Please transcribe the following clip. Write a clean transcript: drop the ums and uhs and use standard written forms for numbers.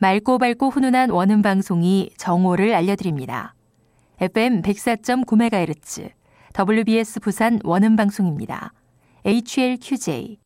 맑고 밝고 훈훈한 원음 방송이 정오를 알려드립니다. FM 104.9MHz WBS 부산 원음 방송입니다. HLQJ